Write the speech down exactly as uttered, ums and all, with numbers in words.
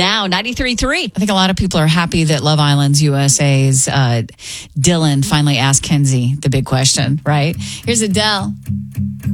now, ninety-three point three. I think a lot of people are happy that Love Island's U S A's uh, Dylan finally asked Kenzie the big question, right? Here's Adele.